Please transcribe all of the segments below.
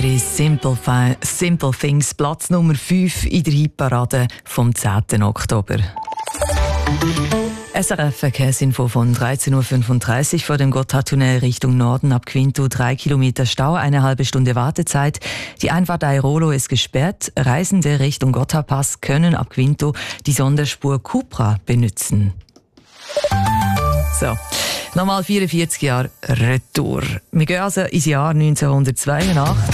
Simple Things, Platz Nummer 5 in der Hitparade vom 10. Oktober. SRF-Verkehrsinfo von 13.35 Uhr vor dem Gotthardtunnel Richtung Norden ab Quinto. 3 Kilometer Stau, eine halbe Stunde Wartezeit. Die Einfahrt Airolo ist gesperrt. Reisende Richtung Gotthardpass können ab Quinto die Sonderspur Cupra benutzen. So. Nochmal 44 Jahre Retour. Wir gehen also ins Jahr 1982.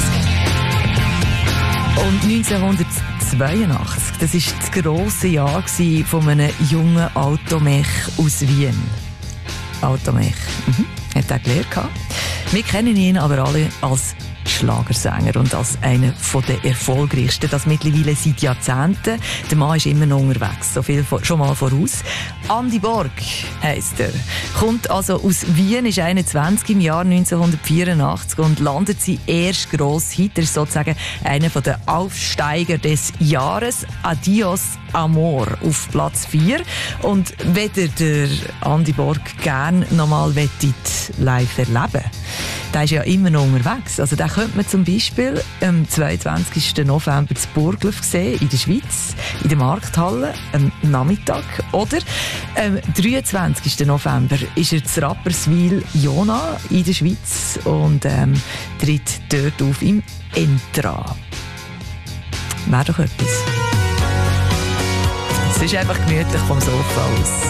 Und 1982, das war das grosse Jahr von einem jungen Automech aus Wien. Automech. Hat er gelernt. Wir kennen ihn aber alle als Schlagersänger und als einer der erfolgreichsten. Das mittlerweile seit Jahrzehnten. Der Mann ist immer noch unterwegs. So viel schon mal voraus. Andi Borg heisst er. Kommt also aus Wien, ist 21 im Jahr 1984 und landet sein erster grosser Hit. Er ist sozusagen einer der Aufsteiger des Jahres. Adios Amor auf Platz 4. Und wenn ihr der Andi Borg gerne nochmal live erleben, der ist ja immer noch unterwegs. Also den könnte man zum Beispiel am 22. November in Burgdorf sehen, in der Schweiz, in der Markthalle, am Nachmittag. Oder am 23. November ist er zu Rapperswil Jona in der Schweiz und tritt dort auf im Entra. Wäre doch etwas. Es ist einfach gemütlich vom Sofa aus.